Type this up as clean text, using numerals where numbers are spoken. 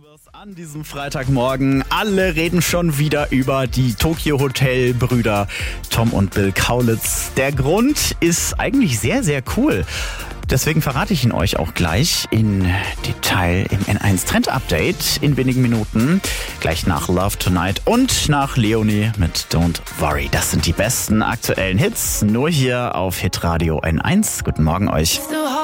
An diesem Freitagmorgen. Alle reden schon wieder über die Tokio Hotel Brüder Tom und Bill Kaulitz. Der Grund ist eigentlich sehr, sehr cool. Deswegen verrate ich ihn euch auch gleich in Detail im N1 Trend Update in wenigen Minuten. Gleich nach Love Tonight und nach Leonie mit Don't Worry. Das sind die besten aktuellen Hits. Nur hier auf Hitradio N1. Guten Morgen euch.